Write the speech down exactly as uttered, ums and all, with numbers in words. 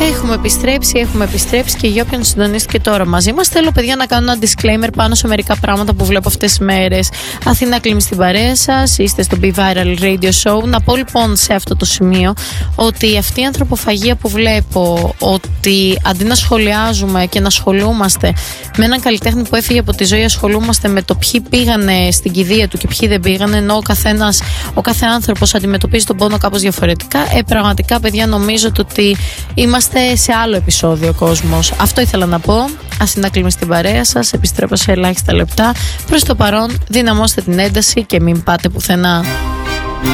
Έχουμε επιστρέψει, έχουμε επιστρέψει και για όποιον συντονίστηκε τώρα μαζί μας, θέλω παιδιά να κάνω ένα disclaimer πάνω σε μερικά πράγματα που βλέπω αυτές τις μέρες. Αθήνα Κλίμη στην παρέα σας, είστε στο Be Viral Radio Show. Να πω λοιπόν σε αυτό το σημείο ότι αυτή η ανθρωποφαγία που βλέπω, ότι αντί να σχολιάζουμε και να ασχολούμαστε με έναν καλλιτέχνη που έφυγε από τη ζωή, ασχολούμαστε με το ποιοι πήγανε στην κηδεία του και ποιοι δεν πήγανε, ενώ ο καθένας, ο κάθε άνθρωπος αντιμετωπίζει τον πόνο κάπως διαφορετικά. Ε, πραγματικά παιδιά νομίζω ότι είμαστε σε άλλο επεισόδιο ο κόσμος. Αυτό ήθελα να πω. Αθήνα Κλίμη στην παρέα σας, επιστρέφω σε ελάχιστα λεπτά. Προς το παρόν δυναμώστε την ένταση και μην πάτε πουθενά.